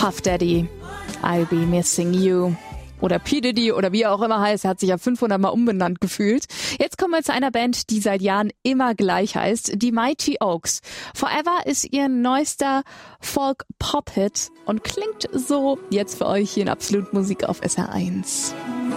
Puff Daddy, I'll Be Missing You. Oder P. Diddy oder wie er auch immer heißt, er hat sich ja 500 Mal umbenannt gefühlt. Jetzt kommen wir zu einer Band, die seit Jahren immer gleich heißt, die Mighty Oaks. Forever ist ihr neuester Folk-Pop-Hit und klingt so jetzt für euch hier in Absolut Musik auf SR1.